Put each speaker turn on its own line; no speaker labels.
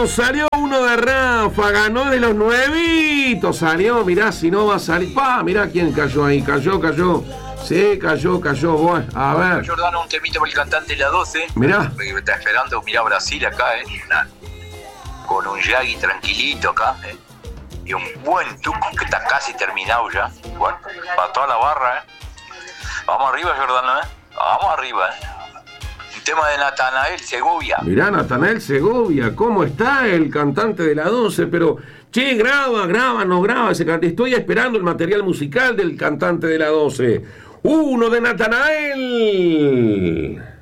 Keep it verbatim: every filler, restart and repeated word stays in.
Salió, salió uno de Rafa, ganó de los nuevitos, salió, mirá si no va a salir. Pa, mirá quién cayó ahí, cayó, cayó. Sí, cayó, cayó, bueno, a ver.
Jordano, un temito por el cantante de la doce.
Mirá.
Me está esperando, mirá Brasil acá, eh. Una, con un Yagi tranquilito acá, eh. Y un buen tuco que está casi terminado ya. Bueno, para toda la barra, eh. Vamos arriba, Jordano, eh. Vamos arriba, eh. Un tema de Natanael Segovia.
Mirá, Natanael Segovia, ¿cómo está el cantante de la doce? Pero, che, graba, graba, no graba ese cantante. Estoy esperando el material musical del cantante de la doce. Uno de Natanael.